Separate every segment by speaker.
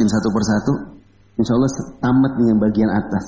Speaker 1: ikutin satu persatu, insya Allah tamat dengan bagian atas.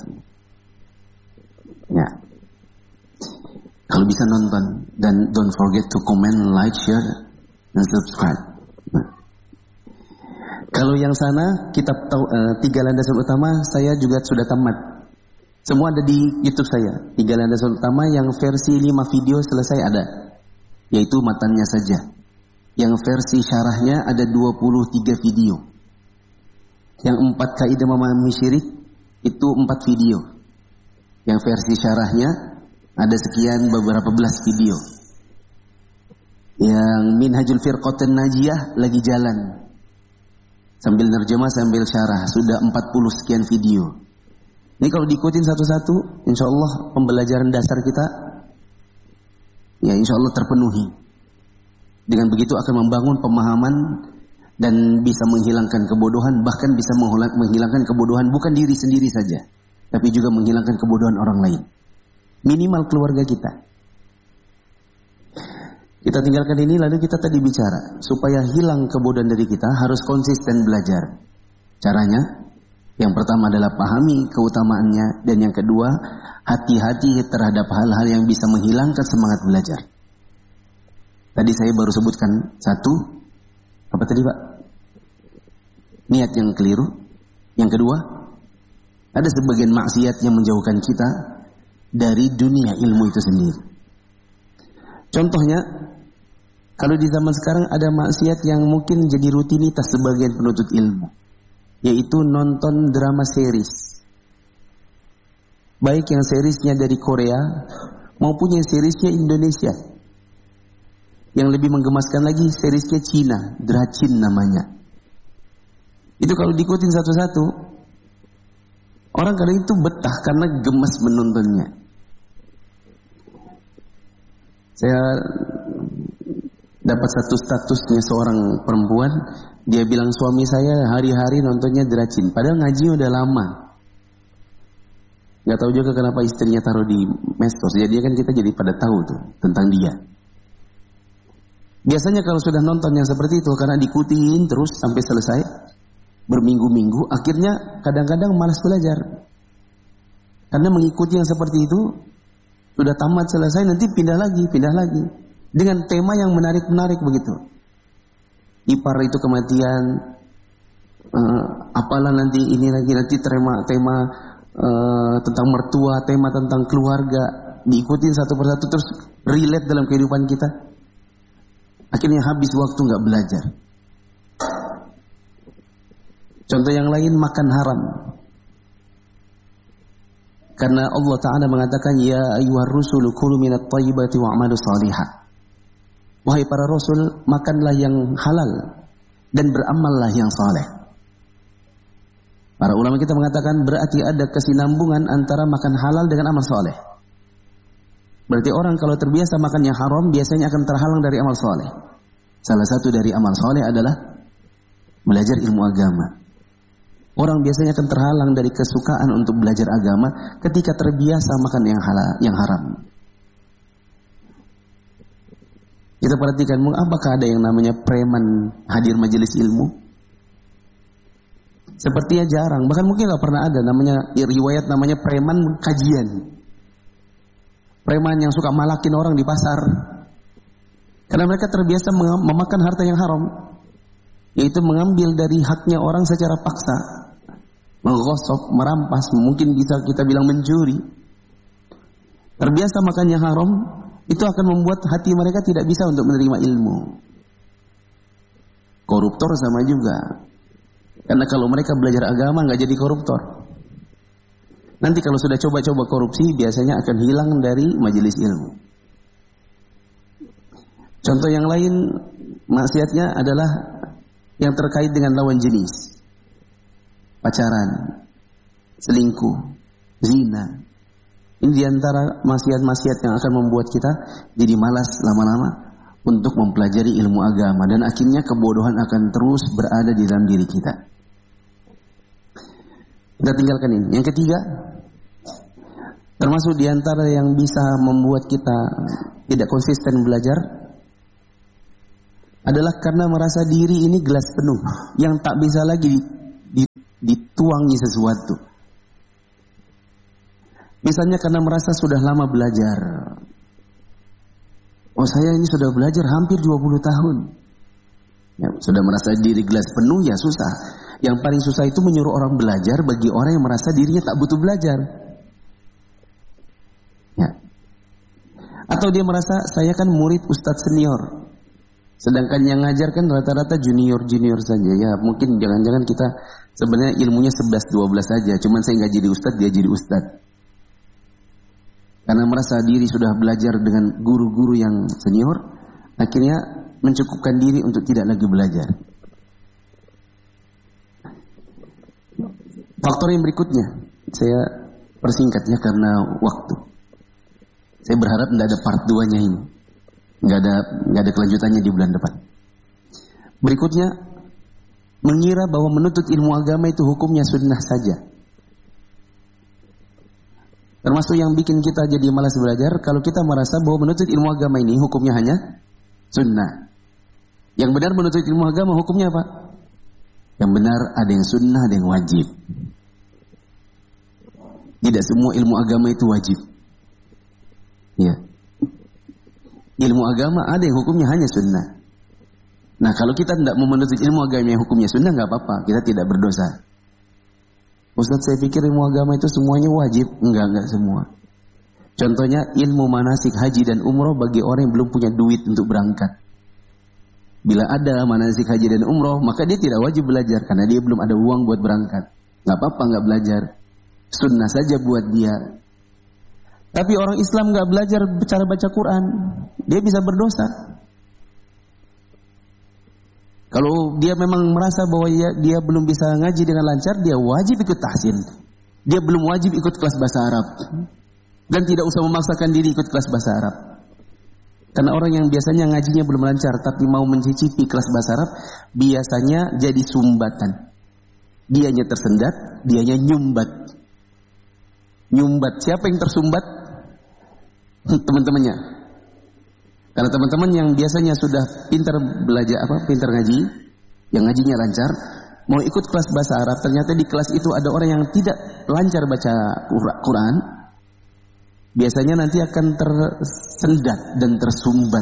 Speaker 1: Ya. Kalau bisa nonton dan don't forget to comment, like, share, dan subscribe. Nah. Kalau yang sana kitab 3 landasan utama saya juga sudah tamat. Semua ada di YouTube saya. 3 landasan utama yang versi 5 video selesai ada, yaitu matannya saja. Yang versi syarahnya ada 23 video. Yang 4 kaidah memahami syirik itu 4 video. Yang versi syarahnya ada sekian beberapa belas video. Yang Minhajul Firqatin Najiyah lagi jalan. Sambil nerjemah, sambil syarah. Sudah 40 sekian video. Ini kalau diikutin satu-satu, insya Allah pembelajaran dasar kita, ya insya Allah terpenuhi. Dengan begitu akan membangun pemahaman dan bisa menghilangkan kebodohan, bahkan bisa menghilangkan kebodohan bukan diri sendiri saja, tapi juga menghilangkan kebodohan orang lain. Minimal keluarga kita. Kita tinggalkan ini, lalu kita tadi bicara, supaya hilang kebodohan dari kita harus konsisten belajar. Caranya, yang pertama adalah pahami keutamaannya, dan yang kedua, hati-hati terhadap hal-hal yang bisa menghilangkan semangat belajar. Tadi saya baru sebutkan satu, apa tadi Pak? Niat yang keliru. Yang kedua, ada sebagian maksiat yang menjauhkan kita dari dunia ilmu itu sendiri. Contohnya, kalau di zaman sekarang ada maksiat yang mungkin jadi rutinitas sebagian penuntut ilmu, yaitu nonton drama series. Baik yang seriesnya dari Korea maupun yang seriesnya Indonesia. Yang lebih menggemaskan lagi seriesnya Cina, Dracin namanya. Itu kalau diikutin satu-satu, orang kadang itu betah karena gemas menontonnya. Saya dapat satu statusnya seorang perempuan, dia bilang suami saya hari-hari nontonnya Dracin, padahal ngaji udah lama. Gak tahu juga kenapa istrinya taruh di medsos, jadi kan kita jadi pada tahu tuh tentang dia. Biasanya kalau sudah nonton yang seperti itu, karena diikutin terus sampai selesai, berminggu-minggu, akhirnya kadang-kadang malas belajar. Karena mengikuti yang seperti itu, sudah tamat selesai, nanti pindah lagi. Dengan tema yang menarik-menarik begitu. Ipar itu kematian, apalah nanti ini lagi, nanti tema tentang mertua, tema tentang keluarga, diikutin satu persatu terus relate dalam kehidupan kita. Akhirnya habis waktu nggak belajar. Contoh yang lain, makan haram. Karena Allah Ta'ala mengatakan, ya ayyuhar rusulu kulu minat tayyibati wa'malu salihah. Wahai para rasul, makanlah yang halal dan beramallah yang saleh. Para ulama kita mengatakan berarti ada kesinambungan antara makan halal dengan amal saleh. Berarti orang kalau terbiasa makan yang haram, biasanya akan terhalang dari amal saleh. Salah satu dari amal saleh adalah belajar ilmu agama. Orang biasanya akan terhalang dari kesukaan untuk belajar agama ketika terbiasa makan yang halal, yang haram. Kita perhatikan, apakah ada yang namanya preman hadir majelis ilmu? Sepertinya jarang, bahkan mungkin nggak pernah ada namanya riwayat namanya preman kajian. Preman yang suka malakin orang di pasar. Karena mereka terbiasa memakan harta yang haram, yaitu mengambil dari haknya orang secara paksa, menggosok, merampas, mungkin bisa kita bilang mencuri. Terbiasa makan yang haram, itu akan membuat hati mereka tidak bisa untuk menerima ilmu. Koruptor sama juga. Karena kalau mereka belajar agama nggak jadi koruptor. Nanti kalau sudah coba-coba korupsi, biasanya akan hilang dari majelis ilmu. Contoh yang lain, maksiatnya adalah yang terkait dengan lawan jenis. Pacaran, selingkuh, zina. Ini diantara maksiat-maksiat yang akan membuat kita jadi malas lama-lama untuk mempelajari ilmu agama. Dan akhirnya kebodohan akan terus berada di dalam diri kita. Kita tinggalkan ini. Yang ketiga, termasuk diantara yang bisa membuat kita tidak konsisten belajar, adalah karena merasa diri ini gelas penuh yang tak bisa lagi dituangi sesuatu. Misalnya karena merasa sudah lama belajar. Oh, saya ini sudah belajar hampir 20 tahun. Ya, sudah merasa diri gelas penuh, ya susah. Yang paling susah itu menyuruh orang belajar bagi orang yang merasa dirinya tak butuh belajar. Ya. Atau dia merasa saya kan murid ustadz senior, sedangkan yang ngajar kan rata-rata junior saja. Ya mungkin jangan-jangan kita sebenarnya ilmunya 11-12 saja, cuman saya nggak jadi ustadz, dia jadi ustadz. Karena merasa diri sudah belajar dengan guru-guru yang senior, akhirnya mencukupkan diri untuk tidak lagi belajar. Faktor yang berikutnya, saya persingkatnya karena waktu. Saya berharap tidak ada part 2-nya ini. Nggak ada kelanjutannya di bulan depan. Berikutnya, mengira bahwa menuntut ilmu agama itu hukumnya sunnah saja. Termasuk yang bikin kita jadi malas belajar, kalau kita merasa bahwa menuntut ilmu agama ini hukumnya hanya sunnah. Yang benar menuntut ilmu agama hukumnya apa? Yang benar ada yang sunnah, ada yang wajib. Tidak semua ilmu agama itu wajib. Ya. Ilmu agama ada yang hukumnya hanya sunnah. Nah, kalau kita tidak mau menuntut ilmu agama yang hukumnya sunnah, nggak apa-apa, kita tidak berdosa. Ustaz, saya pikir ilmu agama itu semuanya wajib. Enggak semua. Contohnya ilmu manasik haji dan umroh bagi orang yang belum punya duit untuk berangkat. Bila ada manasik haji dan umroh, maka dia tidak wajib belajar karena dia belum ada uang buat berangkat. Nggak apa-apa nggak belajar. Sunnah saja buat dia. Tapi orang Islam nggak belajar cara baca Quran, dia bisa berdosa. Kalau dia memang merasa bahwa dia belum bisa ngaji dengan lancar, dia wajib ikut tahsin. Dia belum wajib ikut kelas bahasa Arab. Dan tidak usah memaksakan diri ikut kelas bahasa Arab. Karena orang yang biasanya ngajinya belum lancar, tapi mau mencicipi kelas bahasa Arab, biasanya jadi sumbatan. Dianya tersendat, dianya nyumbat. Nyumbat, siapa yang tersumbat? Teman-temannya. Karena teman-teman yang biasanya sudah pintar belajar pintar ngaji, yang ngajinya lancar, mau ikut kelas bahasa Arab, ternyata di kelas itu ada orang yang tidak lancar baca Quran, biasanya nanti akan tersendat dan tersumbat.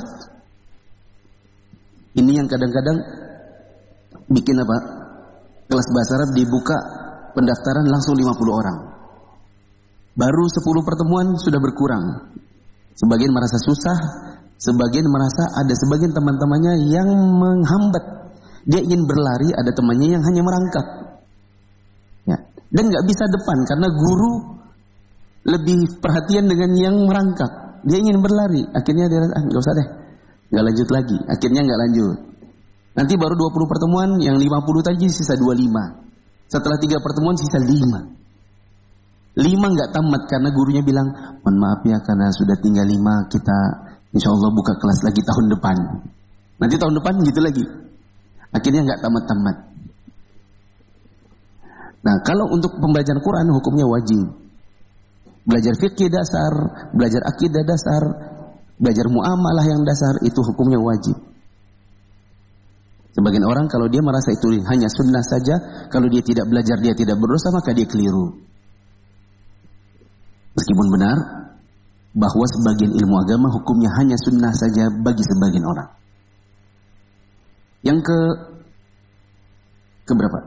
Speaker 1: Ini yang kadang-kadang bikin apa? Kelas bahasa Arab dibuka pendaftaran langsung 50 orang. Baru 10 pertemuan sudah berkurang. Sebagian merasa susah, sebagian merasa ada sebagian teman-temannya yang menghambat. Dia ingin berlari, ada temannya yang hanya merangkak. Ya. Dan nggak bisa depan karena guru lebih perhatian dengan yang merangkak. Dia ingin berlari, akhirnya dia nggak usah deh, nggak lanjut lagi. Akhirnya nggak lanjut. Nanti baru 20 pertemuan, yang 50 tadi sisa 25. Setelah 3 pertemuan sisa 5. 5 nggak tamat karena gurunya bilang, mohon maaf ya karena sudah tinggal 5, kita insya Allah buka kelas lagi tahun depan. Nanti tahun depan gitu lagi. Akhirnya nggak tamat-tamat. Nah, kalau untuk pembelajaran Quran hukumnya wajib. Belajar fikih dasar, belajar akidah dasar, belajar muamalah yang dasar, itu hukumnya wajib. Sebagian orang kalau dia merasa itu hanya sunnah saja, kalau dia tidak belajar dia tidak berdosa, maka dia keliru. Meskipun benar bahwa sebagian ilmu agama hukumnya hanya sunnah saja bagi sebagian orang. Yang keberapa?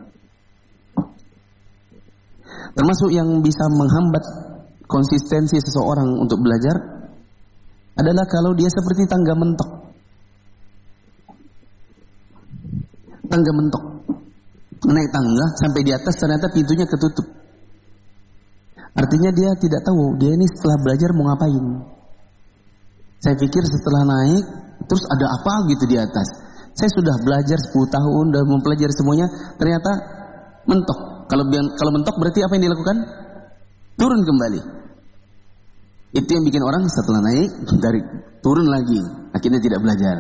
Speaker 1: Termasuk yang bisa menghambat konsistensi seseorang untuk belajar adalah kalau dia seperti tangga mentok. Tangga mentok. Naik tangga sampai di atas ternyata pintunya ketutup. Artinya dia tidak tahu dia ini setelah belajar mau ngapain. Saya pikir setelah naik terus ada apa gitu di atas. Saya sudah belajar 10 tahun dan mempelajari semuanya, ternyata mentok. Kalau mentok berarti apa yang dilakukan? Turun kembali. Itu yang bikin orang setelah naik dari turun lagi, akhirnya tidak belajar.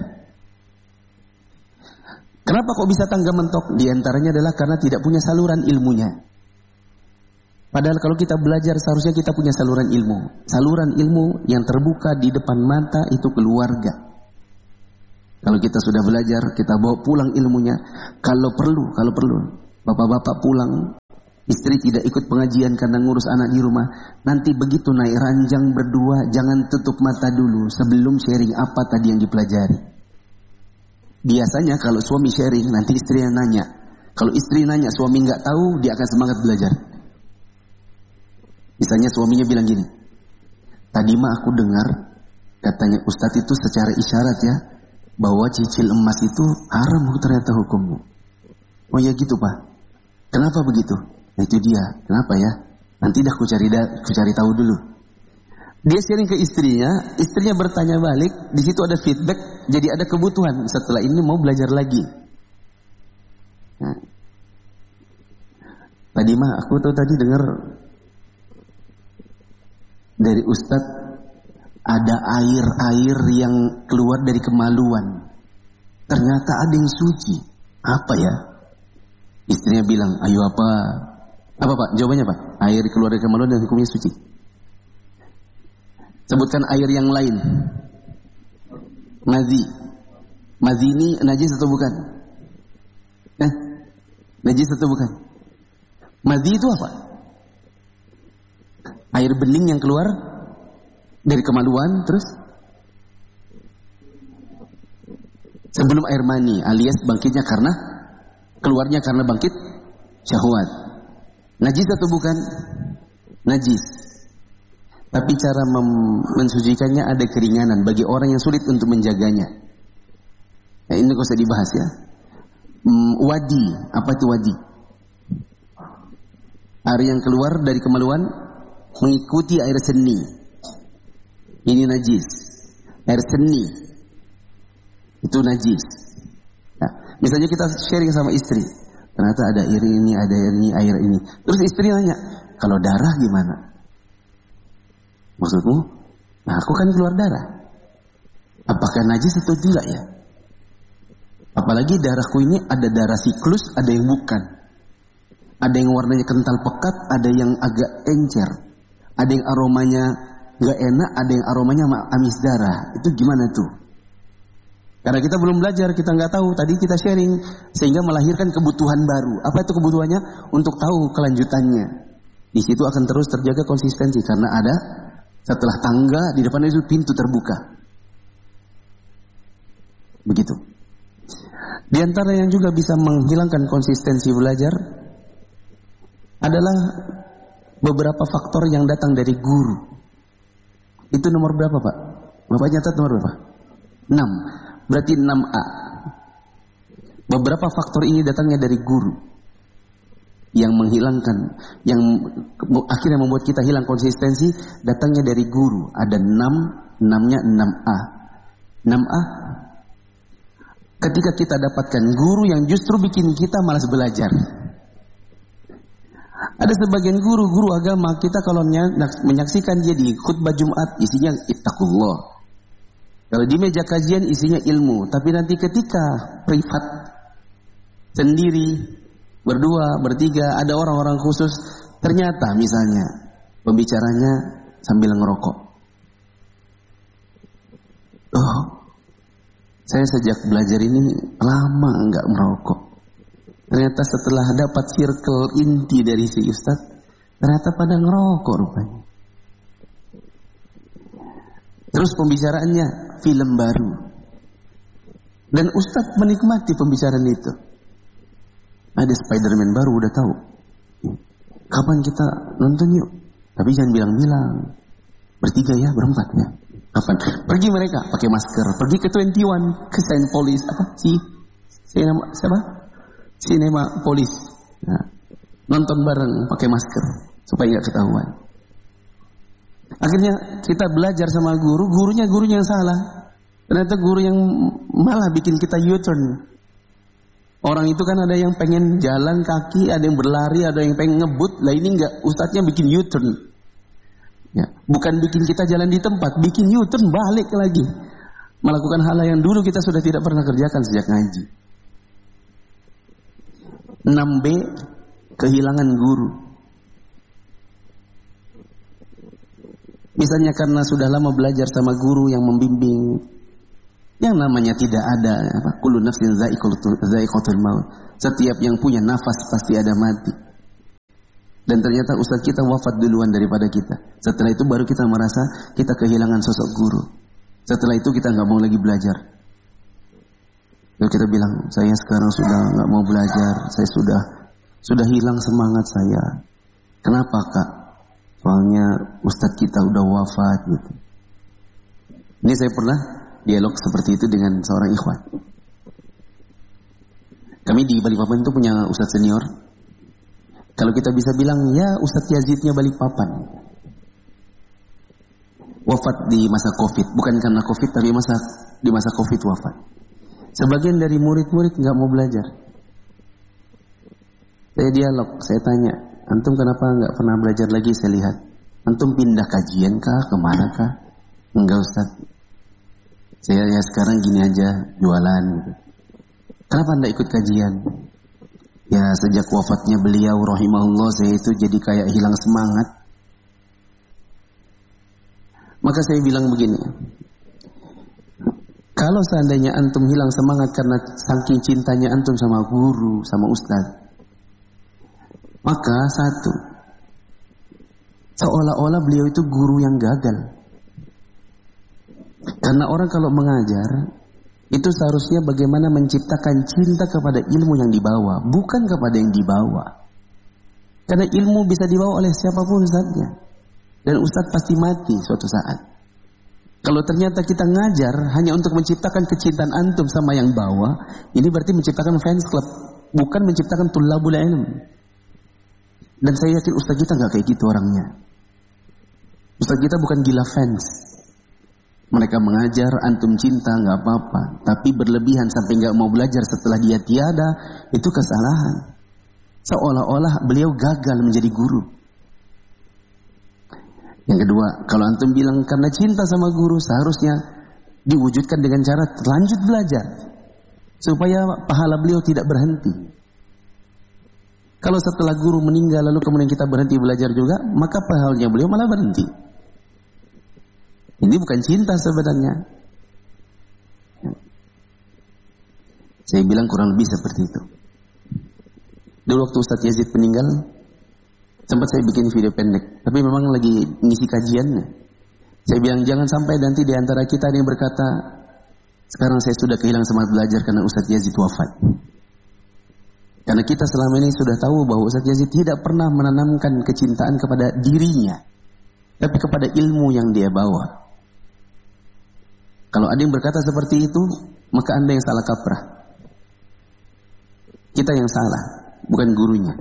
Speaker 1: Kenapa kok bisa tangga mentok? Di antaranya adalah karena tidak punya saluran ilmunya. Padahal kalau kita belajar seharusnya kita punya saluran ilmu. Saluran ilmu yang terbuka di depan mata itu keluarga. Kalau kita sudah belajar, kita bawa pulang ilmunya. Kalau perlu, Bapak-bapak pulang, istri tidak ikut pengajian karena ngurus anak di rumah. Nanti begitu naik ranjang berdua, jangan tutup mata dulu sebelum sharing apa tadi yang dipelajari. Biasanya kalau suami sharing, nanti istrinya nanya. Kalau istri nanya, suami nggak tahu, dia akan semangat belajar. Misalnya suaminya bilang gini, tadi mah aku dengar, katanya Ustadz itu secara isyarat ya, bahwa cicil emas itu haram ternyata hukumnya. Oh ya gitu Pak. Kenapa begitu? Nah itu dia. Kenapa ya? Nanti dah aku cari tahu dulu. Dia sharing ke istrinya bertanya balik, di situ ada feedback, jadi ada kebutuhan. Setelah ini mau belajar lagi. Nah, tadi mah aku tuh tadi dengar dari Ustadz ada air yang keluar dari kemaluan. Ternyata ada yang suci. Apa ya? Istrinya bilang, ayo apa? Apa Pak? Jawabannya Pak? Air keluar dari kemaluan dan hukumnya suci. Sebutkan air yang lain. Mazi. Mazi ini najis atau bukan? Najis atau bukan? Mazi itu apa? Air bening yang keluar dari kemaluan terus sebelum air mani, alias bangkitnya keluarnya karena bangkit syahwat. Najis atau bukan? Najis. Tapi cara mensucikannya ada keringanan bagi orang yang sulit untuk menjaganya. Nah, ini gak usah dibahas ya. Wadi, apa itu wadi? Air yang keluar dari kemaluan mengikuti air seni. Ini najis. Air seni itu najis. Nah, misalnya kita sharing sama istri, ternyata ada air ini, ada air ini. Terus istri nanya, kalau darah gimana? Maksudmu? Nah, aku kan keluar darah. Apakah najis atau tidak ya? Apalagi darahku ini ada darah siklus, ada yang bukan. Ada yang warnanya kental pekat, ada yang agak encer. Ada yang aromanya nggak enak, ada yang aromanya amis darah. Itu gimana tuh? Karena kita belum belajar, kita nggak tahu. Tadi kita sharing sehingga melahirkan kebutuhan baru. Apa itu kebutuhannya? Untuk tahu kelanjutannya. Di situ akan terus terjaga konsistensi karena ada setelah tangga di depan itu pintu terbuka. Begitu. Di antara yang juga bisa menghilangkan konsistensi belajar adalah beberapa faktor yang datang dari guru. Itu nomor berapa Pak? Bapak nyatat nomor berapa? 6. Berarti 6A. Beberapa faktor ini datangnya dari guru yang menghilangkan, yang akhirnya membuat kita hilang konsistensi, datangnya dari guru. Ada 6-nya 6A. 6A. Ketika kita dapatkan guru yang justru bikin kita malas belajar. Ada sebagian guru agama kita kalau menyaksikan dia di khutbah Jumat isinya ittaqullah. Kalau di meja kajian isinya ilmu, tapi nanti ketika privat sendiri, berdua, bertiga, ada orang-orang khusus, ternyata misalnya pembicaranya sambil ngerokok. Oh, saya sejak belajar ini lama nggak merokok. Ternyata setelah dapat circle inti dari si Ustadz, ternyata pada ngerokok rupanya. Terus pembicaraannya film baru. Dan Ustadz menikmati pembicaraan itu. Ada Spider-Man baru, udah tahu. Kapan kita nonton yuk? Tapi jangan bilang-bilang. Bertiga ya, berempat ya. Kapan? Pergi mereka pakai masker. Pergi ke 21, ke Saint Police. Apa sih? Siapa? Cinema Polis. Nah, nonton bareng pakai masker supaya nggak ketahuan. Akhirnya kita belajar sama gurunya yang salah. Ternyata guru yang malah bikin kita U-turn. Orang itu kan ada yang pengen jalan kaki, ada yang berlari, ada yang pengen ngebut. Lah ini enggak, ustadznya bikin U-turn. Ya, bukan bikin kita jalan di tempat, bikin U-turn balik lagi. Melakukan hal yang dulu kita sudah tidak pernah kerjakan sejak ngaji. 6B, kehilangan guru. Misalnya karena sudah lama belajar sama guru yang membimbing, Yang namanya tidak ada kullu nafsin dha'iqatul maut. Setiap yang punya nafas pasti ada mati. Dan ternyata ustaz kita wafat duluan daripada kita. Setelah itu baru kita merasa kita kehilangan sosok guru. Setelah itu kita nggak mau lagi belajar. Lalu kita bilang, saya sekarang sudah nggak mau belajar. Saya sudah hilang semangat saya. Kenapa kak? Soalnya ustaz kita udah wafat gitu. Ini saya pernah dialog seperti itu dengan seorang ikhwan. Kami di Balikpapan itu punya ustadz senior. Kalau kita bisa bilang, ya Ustadz Yazidnya Balikpapan. Wafat di masa Covid. Bukan karena Covid, tapi di masa Covid wafat. Sebagian dari murid-murid nggak mau belajar. Saya dialog, saya tanya, antum kenapa nggak pernah belajar lagi? Saya lihat, antum pindah kajian kah? Kemana kah? Enggak Ustadz. Saya ya sekarang gini aja, jualan gitu. Kenapa anda ikut kajian? Ya sejak wafatnya beliau rahimahullah saya itu jadi kayak hilang semangat. Maka saya bilang begini. Kalau seandainya antum hilang semangat karena saking cintanya antum sama guru, sama ustaz. Maka satu, seolah-olah beliau itu guru yang gagal. Karena orang kalau mengajar itu seharusnya bagaimana menciptakan cinta kepada ilmu yang dibawa, bukan kepada yang dibawa. Karena ilmu bisa dibawa oleh siapapun ustaznya. Dan ustaz pasti mati suatu saat. Kalau ternyata kita ngajar hanya untuk menciptakan kecintaan antum sama yang bawa, ini berarti menciptakan fans club, bukan menciptakan tulabul ilm. Dan saya yakin ustaz kita nggak kayak gitu orangnya. Ustaz kita bukan gila fans. Mereka mengajar, antum cinta, nggak apa-apa. Tapi berlebihan sampai nggak mau belajar setelah dia tiada, itu kesalahan. Seolah-olah beliau gagal menjadi guru. Yang kedua, kalau antum bilang karena cinta sama guru, seharusnya diwujudkan dengan cara lanjut belajar. Supaya pahala beliau tidak berhenti. Kalau setelah guru meninggal, lalu kemudian kita berhenti belajar juga, maka pahalanya beliau malah berhenti. Ini bukan cinta sebenarnya. Saya bilang kurang lebih seperti itu. Dulu waktu Ustadz Yazid meninggal, sempat saya bikin video pendek. Tapi memang lagi ngisi kajiannya. Saya bilang jangan sampai nanti di antara kita ada yang berkata, sekarang saya sudah kehilangan semangat belajar karena Ustadz Yazid wafat. Karena kita selama ini sudah tahu bahwa Ustadz Yazid tidak pernah menanamkan kecintaan kepada dirinya, tapi kepada ilmu yang dia bawa. Kalau ada yang berkata seperti itu, maka anda yang salah kaprah. Kita yang salah, bukan gurunya.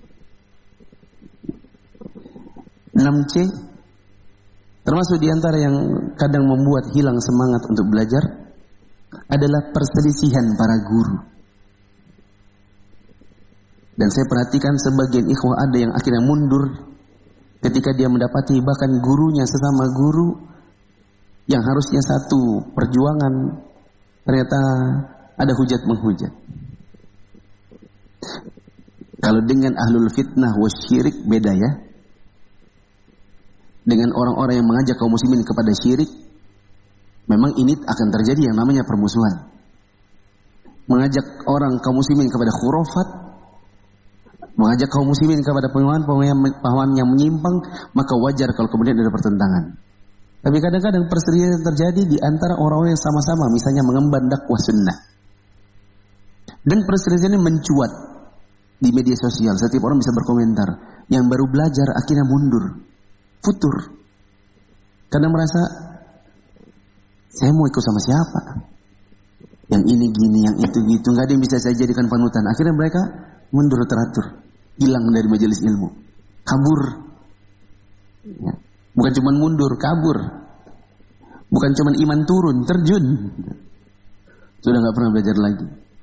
Speaker 1: 6C, termasuk diantara yang kadang membuat hilang semangat untuk belajar, adalah perselisihan para guru. Dan saya perhatikan sebagian ikhwah ada yang akhirnya mundur ketika dia mendapati bahkan gurunya sesama guru yang harusnya satu perjuangan, ternyata ada hujat menghujat. Kalau dengan ahlul fitnah wasyirik beda ya. Dengan orang-orang yang mengajak kaum muslimin kepada syirik, memang ini akan terjadi yang namanya permusuhan. Mengajak orang kaum muslimin kepada khurafat, mengajak kaum muslimin kepada pemahaman yang menyimpang, maka wajar kalau kemudian ada pertentangan. Tapi kadang-kadang perselisihan terjadi di antara orang-orang yang sama-sama, misalnya mengemban dakwah sunnah. Dan perselisihan ini mencuat di media sosial. Setiap orang bisa berkomentar. Yang baru belajar akhirnya mundur, futur. Karena merasa, saya mau ikut sama siapa? Yang ini gini, yang itu gitu. Nggak ada yang bisa saya jadikan panutan. Akhirnya mereka mundur teratur, hilang dari majelis ilmu, kabur. Ya. Bukan cuma mundur, kabur. Bukan cuma iman turun, terjun. Sudah nggak pernah belajar lagi.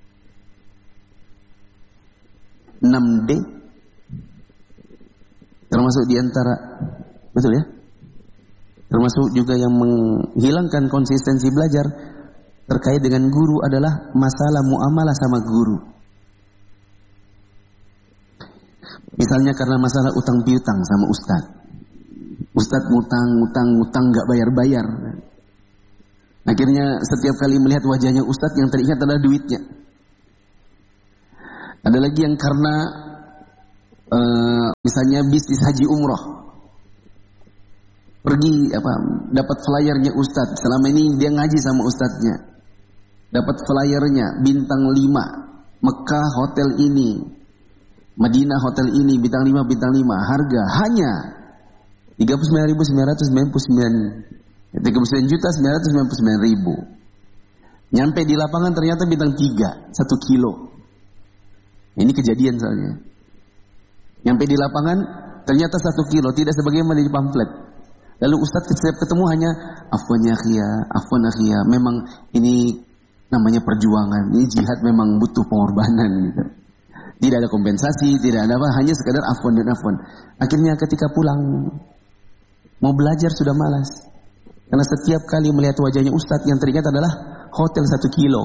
Speaker 1: 6D, termasuk diantara, betul ya? Termasuk juga yang menghilangkan konsistensi belajar terkait dengan guru adalah masalah muamalah sama guru. Misalnya karena masalah utang piutang sama ustadz. Ustadz ngutang nggak bayar-bayar. Akhirnya setiap kali melihat wajahnya ustadz yang teringat adalah duitnya. Ada lagi yang karena misalnya bisnis haji umroh, pergi dapat flyernya ustadz. Selama ini dia ngaji sama ustadznya, dapat flyernya bintang 5, Mekah hotel ini, Madinah hotel ini, bintang 5, harga hanya 39.999. Nyampe di lapangan ternyata bintang 3, 1 kilo. Ini kejadian soalnya. Nyampe di lapangan ternyata 1 kilo, tidak sebagaimana di pamflet. Lalu ustadz setiap ketemu hanya afwan ya khia, memang ini namanya perjuangan, ini jihad memang butuh pengorbanan gitu. Tidak ada kompensasi, tidak ada apa, hanya sekadar afwan dan afwan. Akhirnya ketika pulang mau belajar sudah malas. Karena setiap kali melihat wajahnya ustadz yang teringat adalah hotel 1 kilo.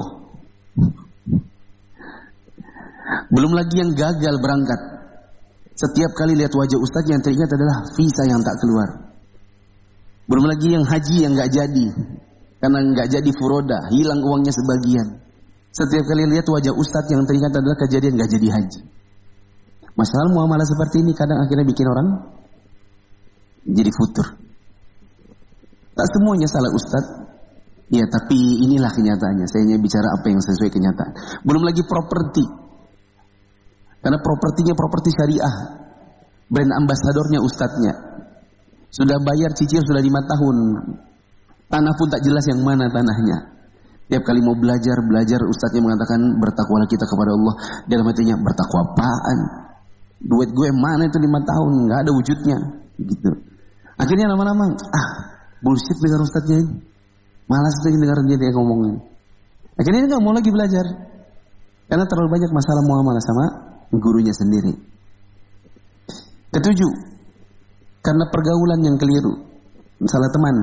Speaker 1: Belum lagi yang gagal berangkat. Setiap kali lihat wajah ustadz yang teringat adalah visa yang tak keluar. Belum lagi yang haji yang gak jadi. Karena gak jadi furoda, hilang uangnya sebagian. Setiap kali lihat wajah ustadz yang teringat adalah kejadian gak jadi haji. Masalah muamalah seperti ini kadang akhirnya bikin orang jadi futur. Tak semuanya salah ustadz. Ya tapi inilah kenyataannya. Saya hanya bicara apa yang sesuai kenyataan. Belum lagi properti. Karena propertinya properti syariah. Brand ambasadornya ustadznya. Sudah bayar cicil sudah 5 tahun. Tanah pun tak jelas yang mana tanahnya. Tiap kali mau belajar ustadznya mengatakan bertakwalah kita kepada Allah. Dalam hatinya bertakwa apaan? Duit gue mana itu 5 tahun? Gak ada wujudnya. Gitu. Akhirnya lama-lama bullshit dengar ustadznya ini. Malas dengar dia ngomongin. Akhirnya dia gak mau lagi belajar. Karena terlalu banyak masalah muamalah sama gurunya sendiri. Ketujuh, karena pergaulan yang keliru, salah teman.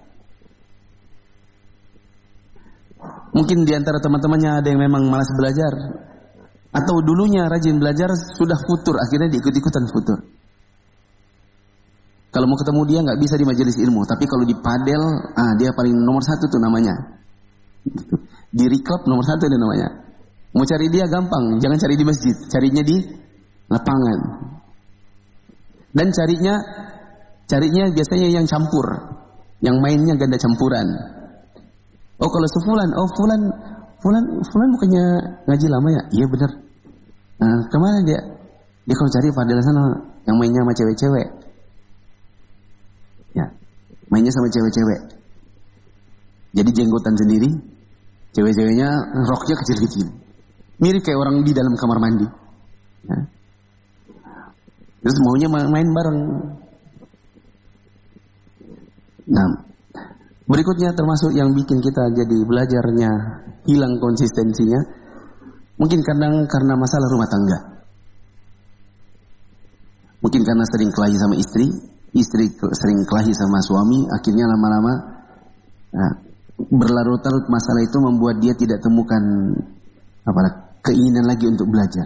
Speaker 1: Mungkin di antara teman-temannya ada yang memang malas belajar, atau dulunya rajin belajar sudah futur, akhirnya diikut-ikutan futur. Kalau mau ketemu dia nggak bisa di majelis ilmu, tapi kalau di padel, dia paling nomor 1 tuh namanya. Di reclub nomor 1 dia namanya. Mau cari dia gampang, jangan cari di masjid, carinya di lapangan. Dan carinya biasanya yang campur, yang mainnya ganda campuran. Oh kalau sefulan, fulan bukannya ngaji lama ya? Iya benar. Nah, kemana dia? Dia kalau cari padel sana, yang mainnya sama cewek-cewek. Ya, mainnya sama cewek-cewek. Jadi jenggotan sendiri, cewek-ceweknya roknya kecil-kecil. Mirip kayak orang di dalam kamar mandi. Ya. Terus maunya main bareng. Nah, berikutnya termasuk yang bikin kita jadi belajarnya hilang konsistensinya, mungkin kadang karena masalah rumah tangga. Mungkin karena sering kelahi sama istri sering kelahi sama suami, akhirnya lama-lama berlarut-larut masalah itu membuat dia tidak temukan keinginan lagi untuk belajar.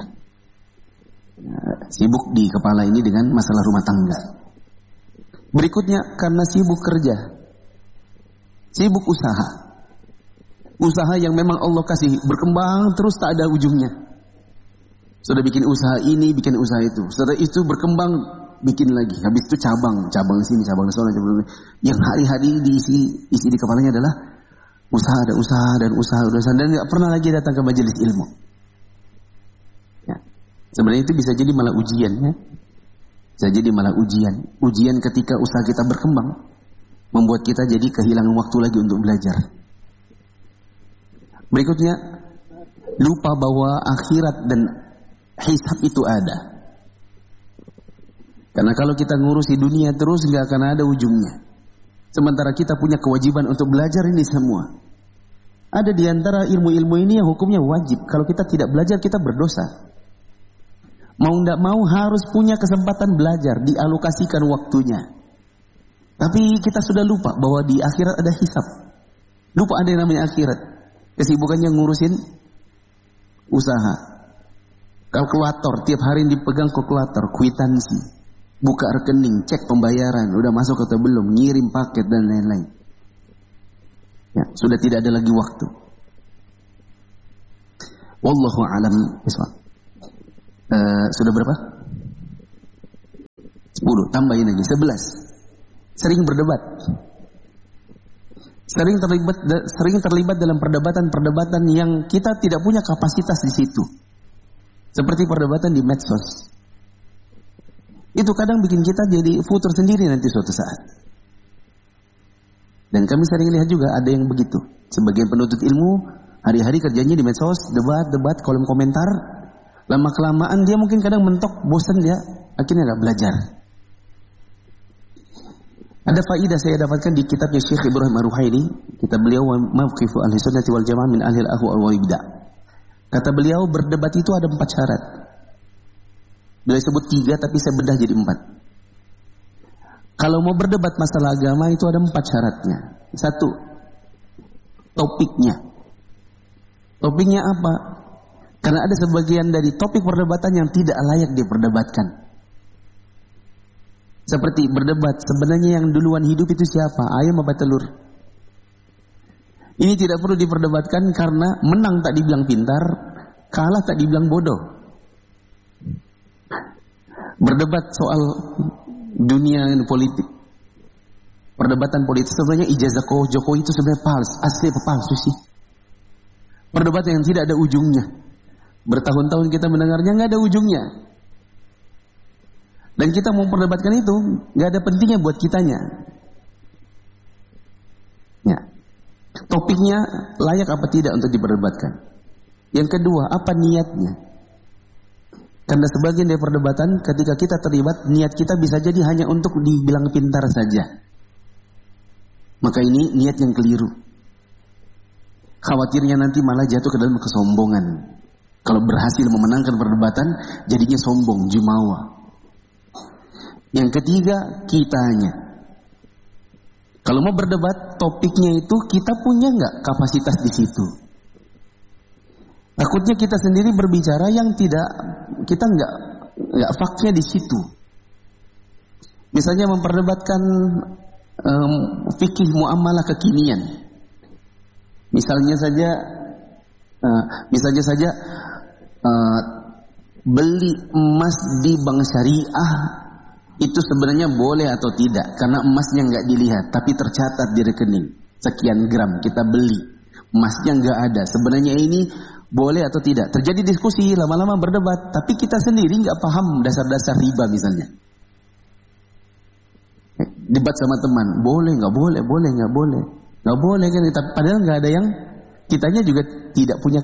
Speaker 1: Sibuk di kepala ini dengan masalah rumah tangga. Berikutnya karena sibuk kerja, sibuk usaha yang memang Allah kasih berkembang terus tak ada ujungnya. Sudah bikin usaha ini, bikin usaha itu, setelah itu berkembang bikin lagi, habis itu cabang sini, cabang sana, cabang. Yang hari-hari isi di kepalanya adalah usaha dan nggak pernah lagi datang ke majelis ilmu. Ya. Sebenarnya itu bisa jadi malah ujian, ya. Bisa jadi malah ujian ketika usaha kita berkembang, membuat kita jadi kehilangan waktu lagi untuk belajar. Berikutnya, lupa bahwa akhirat dan hisab itu ada. Karena kalau kita ngurusi dunia terus nggak akan ada ujungnya. Sementara kita punya kewajiban untuk belajar ini semua. Ada di antara ilmu-ilmu ini yang hukumnya wajib. Kalau kita tidak belajar kita berdosa. Mau tidak mau harus punya kesempatan belajar, dialokasikan waktunya. Tapi kita sudah lupa bahwa di akhirat ada hisab. Lupa ada yang namanya akhirat. Kesibukannya ngurusin usaha. Kalkulator, tiap hari dipegang kalkulator, kwitansi, buka rekening, cek pembayaran, udah masuk atau belum, ngirim paket dan lain-lain. Ya, sudah tidak ada lagi waktu. Wallahu a'lam bishawab. Sudah berapa? 10, tambahin lagi 11. Sering berdebat. Sering terlibat dalam perdebatan-perdebatan yang kita tidak punya kapasitas di situ. Seperti perdebatan di medsos. Itu kadang bikin kita jadi futur sendiri nanti suatu saat. Dan kami sering lihat juga ada yang begitu. Sebagian penuntut ilmu hari-hari kerjanya di medsos, debat, kolom komentar. Lama-kelamaan dia mungkin kadang mentok, bosan dia, akhirnya nggak belajar. Ada faidah saya dapatkan di kitabnya Syekh Ibrahim Ar-Ruhaili, kitab beliau Mawqifu Ahli Sunnati wal Jamaah min Ahli al-Ahwa wal Bid'ah. Kata beliau berdebat itu ada 4 syarat. Beliau sebut 3 tapi saya bedah jadi 4. Kalau mau berdebat masalah agama itu ada 4 syaratnya. 1. Topiknya. Topiknya apa? Karena ada sebagian dari topik perdebatan yang tidak layak diperdebatkan. Seperti berdebat, sebenarnya yang duluan hidup itu siapa? Ayam apa telur? Ini tidak perlu diperdebatkan karena menang tak dibilang pintar, kalah tak dibilang bodoh. Berdebat soal dunia politik. Perdebatan politik sebenarnya ijazah Jokowi itu sebenarnya asli apa palsu sih? Perdebatan yang tidak ada ujungnya. Bertahun-tahun kita mendengarnya nggak ada ujungnya. Dan kita mau perdebatkan itu nggak ada pentingnya buat kitanya. Ya. Topiknya layak apa tidak untuk diperdebatkan. Yang kedua, apa niatnya? Karena sebagian dari perdebatan ketika kita terlibat, niat kita bisa jadi hanya untuk dibilang pintar saja. Maka ini niat yang keliru. Khawatirnya nanti malah jatuh ke dalam kesombongan. Kalau berhasil memenangkan perdebatan, jadinya sombong, jumawa. Yang ketiga, kitanya. Kalau mau berdebat, topiknya itu kita punya nggak kapasitas di situ? Takutnya kita sendiri berbicara yang tidak, kita nggak faknya di situ. Misalnya memperdebatkan fikih muamalah kekinian. Misalnya saja beli emas di bank syariah itu sebenarnya boleh atau tidak, karena emasnya nggak dilihat tapi tercatat di rekening sekian gram kita beli, emasnya nggak ada, sebenarnya ini boleh atau tidak. Terjadi diskusi, lama-lama berdebat, tapi kita sendiri nggak paham dasar-dasar riba misalnya. Debat sama teman, boleh nggak boleh, boleh nggak boleh, nggak boleh kan? Padahal nggak ada yang, kitanya juga tidak punya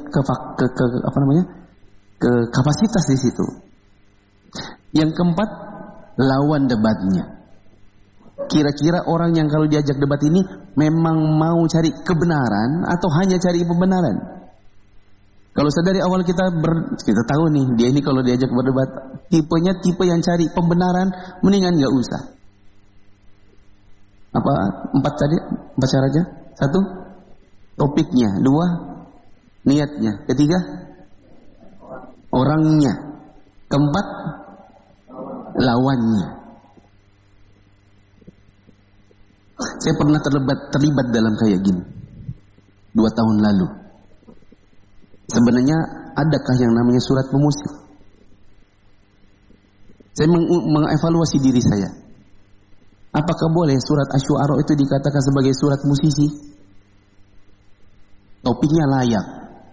Speaker 1: kapasitas di situ. Yang keempat, lawan debatnya. Kira-kira orang yang kalau diajak debat ini memang mau cari kebenaran atau hanya cari pembenaran? Kalau dari awal kita tahu nih, dia ini kalau diajak berdebat tipenya tipe yang cari pembenaran, mendingan nggak usah. Apa 4 tadi? 4 syaratnya? 1, topiknya. 2, niatnya. 3, orangnya. 4, lawannya. Saya pernah terlibat dalam kayak gini 2 tahun lalu. Sebenarnya adakah yang namanya surat pemusik? Saya mengevaluasi diri saya. Apakah boleh surat Asy-Syu'ara itu dikatakan sebagai surat musisi? Topiknya layak.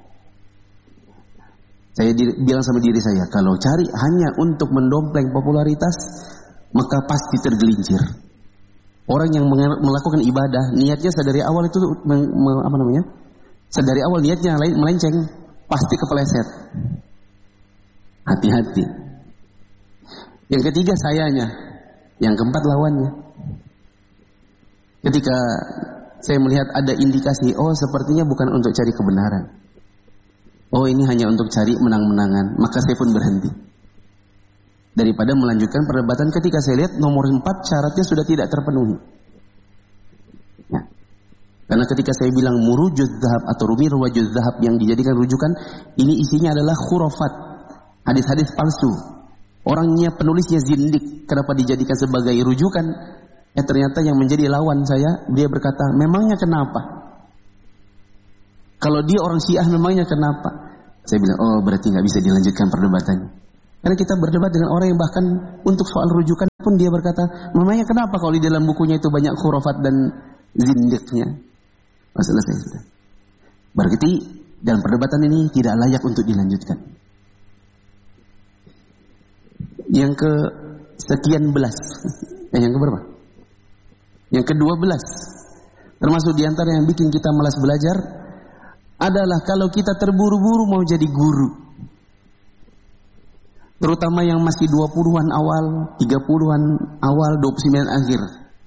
Speaker 1: Saya bilang sama diri saya, kalau cari hanya untuk mendompleng popularitas, maka pasti tergelincir. Orang yang melakukan ibadah, niatnya sedari awal itu sedari awal niatnya melenceng, pasti kepeleset. Hati-hati. Yang ketiga sayanya, yang keempat lawannya. Ketika saya melihat ada indikasi, oh sepertinya bukan untuk cari kebenaran, oh ini hanya untuk cari menang-menangan, maka saya pun berhenti. Daripada melanjutkan perdebatan ketika saya lihat nomor 4 syaratnya sudah tidak terpenuhi. Ya. Karena ketika saya bilang murujuz zahab atau rumir wajuz zahab yang dijadikan rujukan, ini isinya adalah khurafat, hadis-hadis palsu. Orangnya, penulisnya zindik, kenapa dijadikan sebagai rujukan? Ternyata yang menjadi lawan saya, dia berkata, memangnya kenapa? Kalau dia orang Syiah memangnya kenapa? Saya bilang, oh berarti nggak bisa dilanjutkan perdebatannya. Karena kita berdebat dengan orang yang bahkan untuk soal rujukan pun dia berkata, memangnya kenapa kalau di dalam bukunya itu banyak khurafat dan zindiknya? Selesai sudah. Berarti dalam perdebatan ini tidak layak untuk dilanjutkan. Yang ke sekian belas, yang keberapa? Yang ke-12, termasuk diantara yang bikin kita malas belajar adalah kalau kita terburu-buru mau jadi guru. Terutama yang masih 20-an awal, 30-an awal, 29 akhir.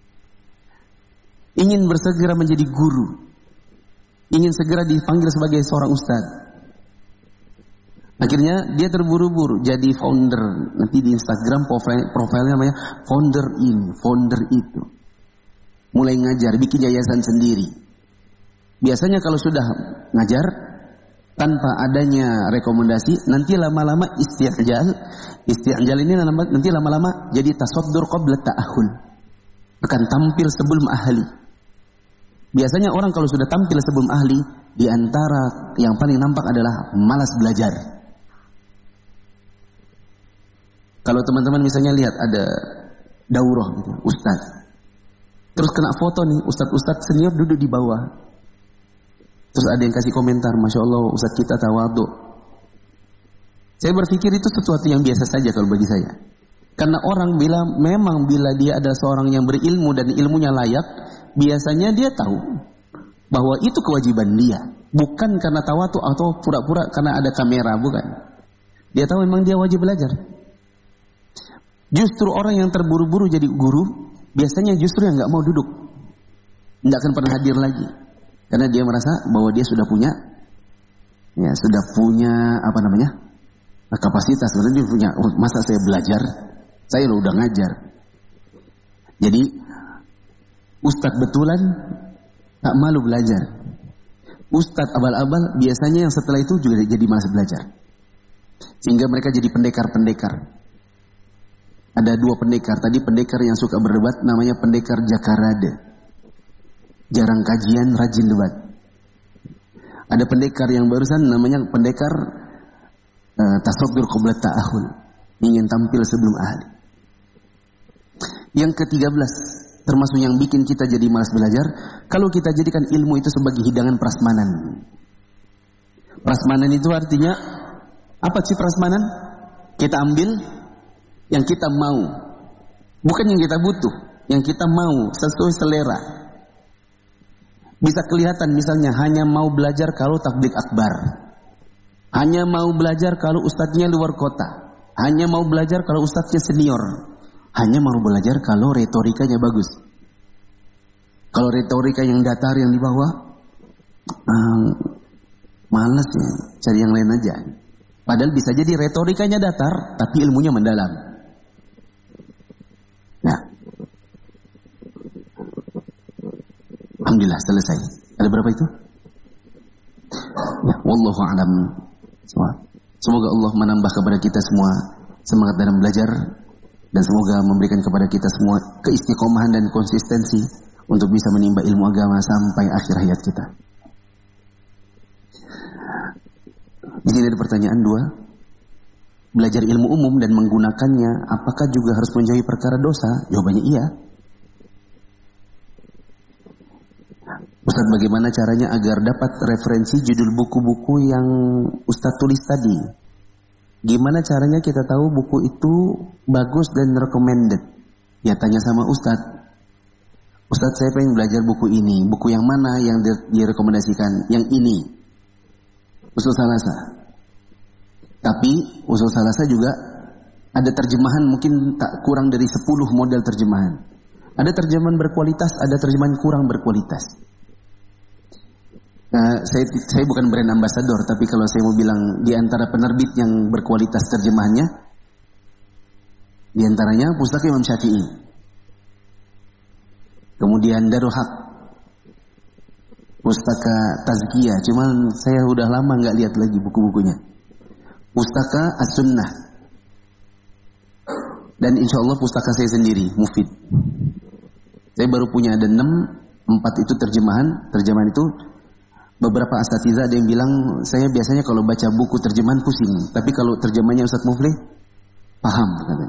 Speaker 1: Ingin bersegera menjadi guru. Ingin segera dipanggil sebagai seorang ustadz. Akhirnya dia terburu-buru jadi founder. Nanti di Instagram profilnya namanya founder ini, founder itu. Mulai ngajar, bikin yayasan sendiri. Biasanya kalau sudah ngajar tanpa adanya rekomendasi, nanti lama-lama isti'jal. Isti'jal ini nanti lama-lama jadi tasoddur qabla ta'ahul. Akan tampil sebelum ahli. Biasanya orang kalau sudah tampil sebelum ahli, di antara yang paling nampak adalah malas belajar. Kalau teman-teman misalnya lihat ada daurah gitu, ustaz. Terus kena foto nih, ustaz-ustaz senior duduk di bawah. Terus ada yang kasih komentar, Masya Allah ustaz kita tawadhu. Saya berpikir itu sesuatu yang biasa saja kalau bagi saya. Karena orang memang bila dia ada seorang yang berilmu dan ilmunya layak, biasanya dia tahu bahwa itu kewajiban dia. Bukan karena tawadhu atau pura-pura karena ada kamera, bukan. Dia tahu memang dia wajib belajar. Justru orang yang terburu-buru jadi guru, biasanya justru yang nggak mau duduk, nggak akan pernah hadir lagi, karena dia merasa bahwa dia sudah punya kapasitas. Sebenarnya dia punya, masa saya belajar, saya lo udah ngajar. Jadi ustadz betulan tak malu belajar. Ustadz abal-abal biasanya yang setelah itu juga jadi malas belajar, sehingga mereka jadi pendekar-pendekar. Ada dua pendekar. Tadi pendekar yang suka berdebat namanya pendekar Jakarada. Jarang kajian, rajin debat. Ada pendekar yang barusan namanya pendekar tasoddur qabla ta'ahul. Ingin tampil sebelum ahli. Yang ke-13, termasuk yang bikin kita jadi malas belajar, kalau kita jadikan ilmu itu sebagai hidangan prasmanan. Prasmanan itu artinya apa sih prasmanan? Kita ambil yang kita mau, bukan yang kita butuh, yang kita mau sesuai selera. Bisa kelihatan misalnya hanya mau belajar kalau takbir akbar, hanya mau belajar kalau ustadznya luar kota, hanya mau belajar kalau ustadznya senior, hanya mau belajar kalau retorikanya bagus. Kalau retorika yang datar yang di bawah, malas ya, cari yang lain aja. Padahal bisa jadi retorikanya datar, tapi ilmunya mendalam. Nah, alhamdulillah selesai. Ada berapa itu? Ya, wallahu a'lam. Semoga Allah menambah kepada kita semua semangat dalam belajar, dan semoga memberikan kepada kita semua keistiqomahan dan konsistensi untuk bisa menimba ilmu agama sampai akhir hayat kita. Di sini ada pertanyaan 2. Belajar ilmu umum dan menggunakannya, apakah juga harus menjauhi perkara dosa? Jawabannya iya. Ustaz, bagaimana caranya agar dapat referensi judul buku-buku yang Ustaz tulis tadi? Gimana caranya kita tahu buku itu bagus dan recommended? Ya tanya sama Ustaz. Ustaz, saya pengen belajar buku ini. Buku yang mana yang direkomendasikan? Yang ini. Usul Salasa. Tapi Usul Salasa juga ada terjemahan mungkin tak kurang dari 10 model terjemahan. Ada terjemahan berkualitas, ada terjemahan kurang berkualitas. Saya bukan brand ambassador, tapi kalau saya mau bilang di antara penerbit yang berkualitas terjemahannya, di antaranya Pustaka Imam Syafi'i, kemudian Darul Haq, Pustaka Tazkiyah, cuman saya udah lama nggak lihat lagi buku-bukunya. Pustaka As-Sunnah, dan insya Allah pustaka saya sendiri, Mufid. Saya baru punya ada 4 itu terjemahan itu beberapa asatidzah ada yang bilang, saya biasanya kalau baca buku terjemahan pusing, tapi kalau terjemahnya Ustaz Muflih paham katanya.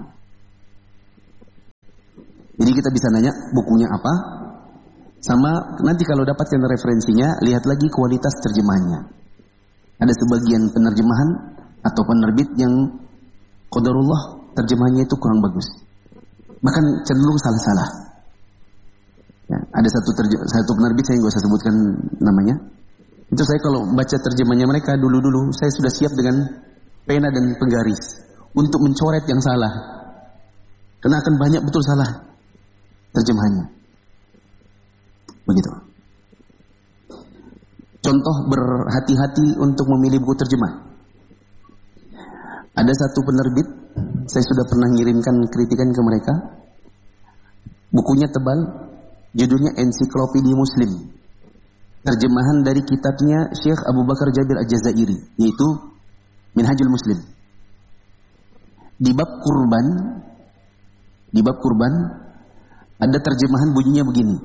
Speaker 1: Jadi kita bisa nanya bukunya apa, sama nanti kalau dapatkan referensinya, lihat lagi kualitas terjemahannya. Ada sebagian penerjemahan atau penerbit yang qadarullah terjemahannya itu kurang bagus, bahkan cenderung salah-salah. Ya, ada satu penerbit, saya nggak usah sebutkan namanya. Itu saya kalau baca terjemahnya mereka dulu-dulu, saya sudah siap dengan pena dan penggaris untuk mencoret yang salah, karena akan banyak betul salah terjemahannya. Begitu. Contoh berhati-hati untuk memilih buku terjemah. Ada satu penerbit, saya sudah pernah ngirimkan kritikan ke mereka. Bukunya tebal, judulnya Ensiklopedia Muslim. Terjemahan dari kitabnya Syekh Abu Bakar Jabir Al-Jazairi, yaitu Minhajul Muslim. Di bab kurban ada terjemahan bunyinya begini.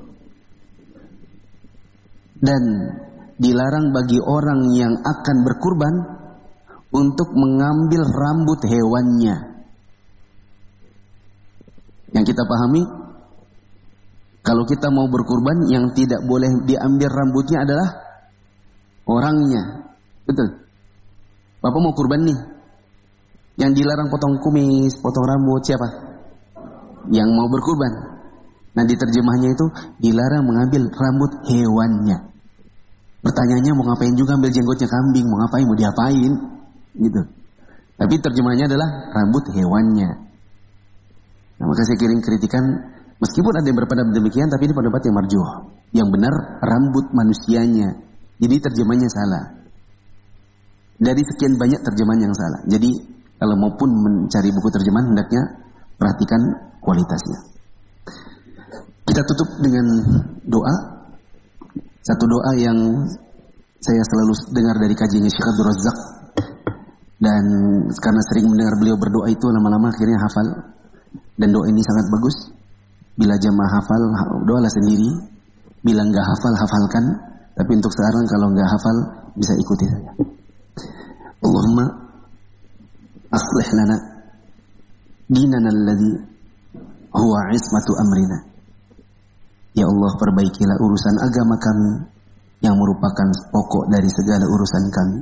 Speaker 1: Dan dilarang bagi orang yang akan berkurban untuk mengambil rambut hewannya. Yang kita pahami, kalau kita mau berkurban, yang tidak boleh diambil rambutnya adalah orangnya. Betul. Bapak mau kurban nih, yang dilarang potong kumis, potong rambut siapa? Yang mau berkurban. Nah di terjemahnya itu dilarang mengambil rambut hewannya. Pertanyaannya mau ngapain juga ambil jenggotnya kambing, mau ngapain, mau diapain, gitu. Tapi terjemahnya adalah rambut hewannya. Nah maka saya kirim kritikan, meskipun ada yang berpendapat demikian, tapi ini pendapat yang marjuh. Yang benar rambut manusianya. Jadi terjemahnya salah. Dari sekian banyak terjemahan yang salah. Jadi kalau maupun mencari buku terjemahan, hendaknya perhatikan kualitasnya. Kita tutup dengan doa. Satu doa yang saya selalu dengar dari kajiannya Syekh Abdul Razak, dan karena sering mendengar beliau berdoa itu, lama-lama akhirnya hafal. Dan doa ini sangat bagus. Bila jamaah hafal, doalah sendiri. Bila enggak hafal, hafalkan. Tapi untuk sekarang kalau enggak hafal, bisa ikuti saja. Allahumma aslih lana dinana alladhi huwa ismatu amrina. Ya Allah, perbaikilah urusan agama kami yang merupakan pokok dari segala urusan kami.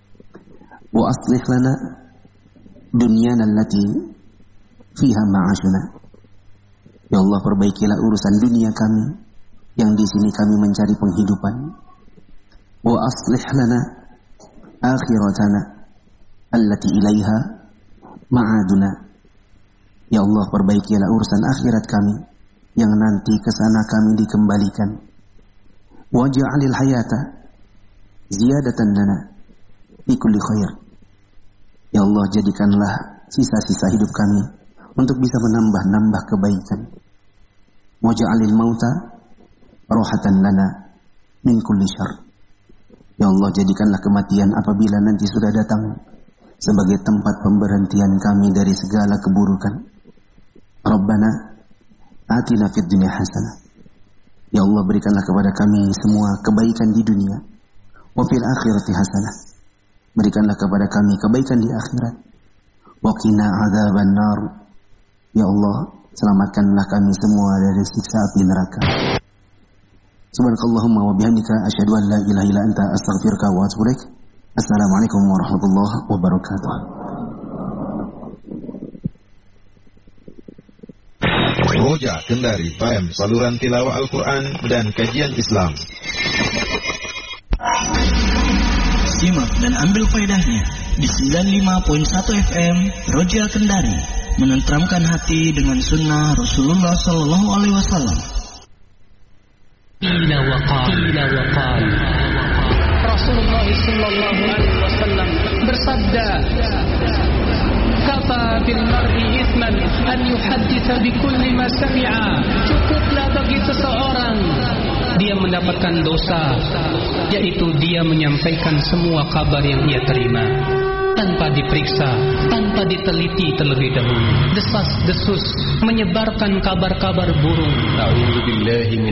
Speaker 1: Wa aslih lana dunyana allati fiha ma'ashuna. Ya Allah, perbaikilah urusan dunia kami yang di sini kami mencari penghidupan. Wa aslih lana akhiratana allati ilaiha ma'aduna. Ya Allah, perbaikilah urusan akhirat kami yang nanti ke sana kami dikembalikan. Waj'alil hayata ziyadatan lana fi kulli khair. Ya Allah, jadikanlah sisa-sisa hidup kami untuk bisa menambah-nambah kebaikan. Waj'alil mauta rohatan lana min kulli syarr. Ya Allah, jadikanlah kematian apabila nanti sudah datang sebagai tempat pemberhentian kami dari segala keburukan. Rabbana atina fid dunya hasanah. Ya Allah, berikanlah kepada kami semua kebaikan di dunia. Wa fil akhirati hasanah. Berikanlah kepada kami kebaikan di akhirat. Wa qina adzaban nar. Ya Allah, selamatkanlah kami semua dari siksa api neraka. Subhanakallahumma wa bihamdika asyhadu an la ilaha illa anta astaghfiruka wa atubu ilaik. Assalamualaikum warahmatullahi wabarakatuh.
Speaker 2: Roja Kendari FM, saluran tilawah Al-Quran dan kajian Islam.
Speaker 3: Simak dan ambil faedahnya di 95.1 FM Roja Kendari, menenteramkan hati dengan sunnah Rasulullah Sallallahu Alaihi Wasallam.
Speaker 4: Qila wa qal. Rasulullah Sallallahu Alaihi Wasallam bersabda, kafa bil mar'i ithman an yuhadditha bi kulli ma sami'a. Cukuplah bagi seseorang dia mendapatkan dosa, yaitu dia menyampaikan semua kabar yang ia terima tanpa diperiksa, tanpa diteliti terlebih dahulu. Desas-desus menyebarkan kabar-kabar burung. A'udzubillahi